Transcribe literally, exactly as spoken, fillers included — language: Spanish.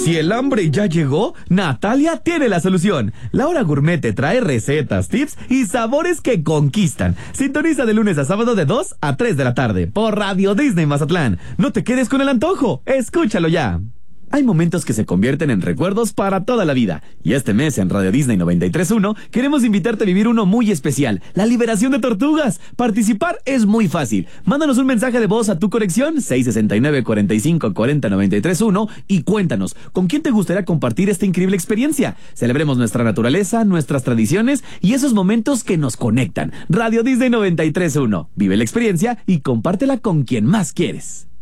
Si el hambre ya llegó, Natalia tiene la solución. La Hora Gourmet te trae recetas, tips y sabores que conquistan. Sintoniza de lunes a sábado de dos a tres de la tarde por Radio Disney Mazatlán. No te quedes con el antojo, escúchalo ya. Hay momentos que se convierten en recuerdos para toda la vida. Y este mes en Radio Disney noventa y tres punto uno queremos invitarte a vivir uno muy especial, la liberación de tortugas. Participar es muy fácil. Mándanos un mensaje de voz a tu conexión seis seis nueve, cuatro cinco cuatro cero, nueve tres uno y cuéntanos, ¿con quién te gustaría compartir esta increíble experiencia? Celebremos nuestra naturaleza, nuestras tradiciones y esos momentos que nos conectan. Radio Disney noventa y tres punto uno. Vive la experiencia y compártela con quien más quieres.